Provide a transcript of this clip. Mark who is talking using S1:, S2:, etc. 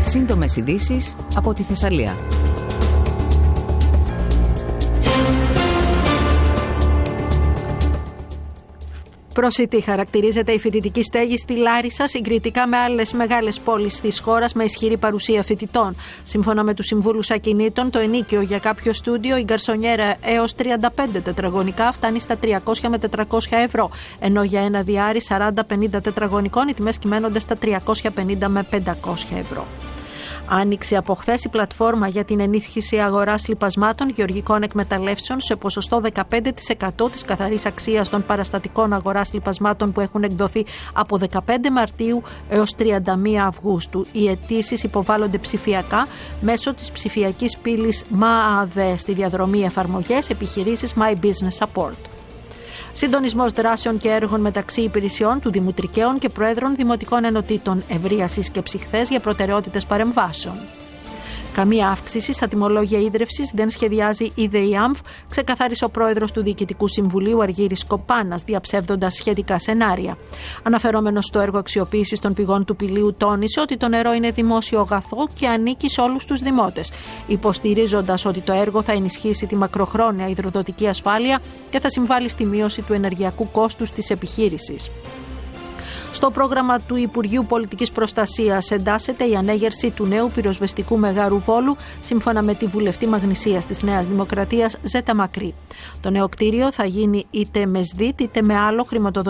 S1: Σύντομες ειδήσεις από τη Θεσσαλία.
S2: Προσιτή χαρακτηρίζεται η φοιτητική στέγη στη Λάρισα συγκριτικά με άλλες μεγάλες πόλεις της χώρας με ισχυρή παρουσία φοιτητών. Σύμφωνα με τους συμβούλους ακινήτων, το ενοίκιο για κάποιο στούντιο, η γκαρσονιέρα έως 35 τετραγωνικά φτάνει στα 300 με 400 ευρώ, ενώ για ένα διάρρη 40-50 τετραγωνικών οι τιμές κυμαίνονται στα 350 με 500 ευρώ. Άνοιξε από χθες η πλατφόρμα για την ενίσχυση αγοράς λιπασμάτων γεωργικών εκμεταλλεύσεων σε ποσοστό 15% της καθαρής αξίας των παραστατικών αγοράς λιπασμάτων που έχουν εκδοθεί από 15 Μαρτίου έως 31 Αυγούστου. Οι αιτήσεις υποβάλλονται ψηφιακά μέσω της ψηφιακής πύλης ΜΑΑΔΕ στη διαδρομή εφαρμογές επιχειρήσεις My Business Support. Συντονισμός δράσεων και έργων μεταξύ υπηρεσιών του Δημοτρικαίων και Προέδρων Δημοτικών Ενωτήτων, ευρεία σύσκεψη χθες για προτεραιότητες παρεμβάσεων. Καμία αύξηση στα τιμολόγια ίδρευσης δεν σχεδιάζει η ΔΕΙΑΜΦ, ξεκαθάρισε ο πρόεδρος του Διοικητικού Συμβουλίου Αργύρης Κοπάνας, διαψεύδοντας σχετικά σενάρια. Αναφερόμενος στο έργο αξιοποίησης των πηγών του Πηλίου, τόνισε ότι το νερό είναι δημόσιο αγαθό και ανήκει σε όλους τους δημότες, υποστηρίζοντας ότι το έργο θα ενισχύσει τη μακροχρόνια υδροδοτική ασφάλεια και θα συμβάλλει στη μείωση του ενεργειακού κόστους της επιχείρησης. Στο πρόγραμμα του Υπουργείου Πολιτικής Προστασίας εντάσσεται η ανέγερση του νέου πυροσβεστικού μεγάρου Βόλου, σύμφωνα με τη βουλευτή Μαγνησίας της Νέας Δημοκρατίας, Ζέτα Μακρύ. Το νέο κτίριο θα γίνει είτε με ΣΔΙΤ είτε με άλλο χρηματοδοτικό